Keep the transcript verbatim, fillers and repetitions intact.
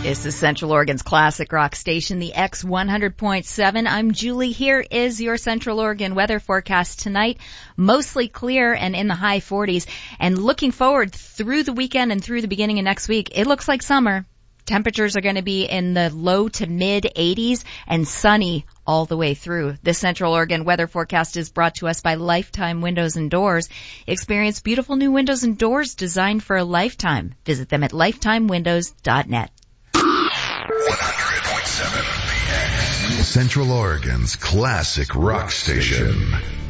This is Central Oregon's classic rock station, the X one hundred point seven. I'm Julie. Here is your Central Oregon weather forecast tonight. Mostly clear and in the high forties. And looking forward through the weekend and through the beginning of next week, it looks like summer. Temperatures are going to be in the low to mid eighties and sunny all the way through. This Central Oregon weather forecast is brought to us by Lifetime Windows and Doors. Experience beautiful new windows and doors designed for a lifetime. Visit them at lifetime windows dot net. one hundred point seven Central Oregon's classic rock station.